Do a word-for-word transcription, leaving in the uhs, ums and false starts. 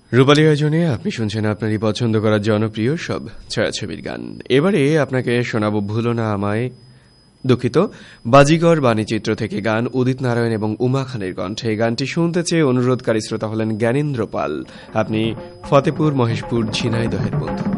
রূপালী আয়োজনে আপনি শুনছেন আপনারই পছন্দ করার জনপ্রিয় সব ছায়াছবির গান। এবারে আপনাকে শোনাবো ভুলো না আমায়, দুঃখিত, বাজিগর বাণীচিত্র থেকে গান, উদিত নারায়ণ এবং উমা খানের কণ্ঠে। এই গানটি শুনতে চেয়ে অনুরোধকারী শ্রোতা হলেন জ্ঞানেন্দ্র পাল। আপনি ফতেপুর মহেশপুর ঝিনাইদহের বন্ধু।